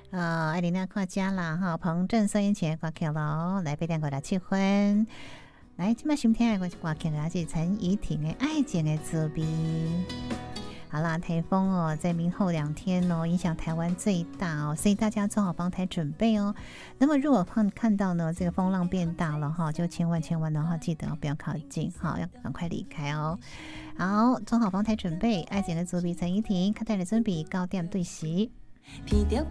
艾琳娜跨家啦哈，彭震收音前挂曲咯，来八点过来7分。来，今麦收听的歌曲啊，是陈怡婷的《爱情的滋味》。好啦，台风哦，在明后2天哦，影响台湾最大哦，所以大家做好防台准备哦。那么如果看到呢，这个风浪变大了哈，就千万的话，记得不要靠近哈，要赶快离开哦。好，做好防台准备，爱情的滋味陈怡婷，看待的准备高点对齐。